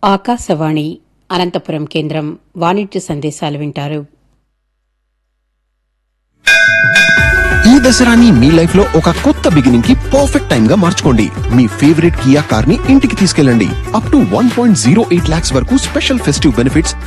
ఆకాశవాణి అనంతపురం కేంద్రం వాణిజ్య సందేశాలు వింటారు. ఈ దసరాని మీ లైఫ్ లో ఒక కొత్త బిగినింగ్ కి పర్ఫెక్ట్ టైం గా మార్చుకోండి. మీ ఫేవరెట్ కియా కార్ ని ఇంటికి తీసుకెళ్ళండి. అప్ టు 1.08 lakhs వరకు స్పెషల్ ఫెస్టివ్ బెనిఫిట్స్